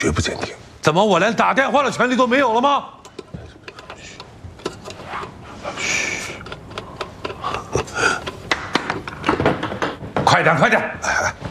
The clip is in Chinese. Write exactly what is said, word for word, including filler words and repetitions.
绝不监听。 怎么，我连打电话的权利都没有了吗？嘘，快点，快点！哎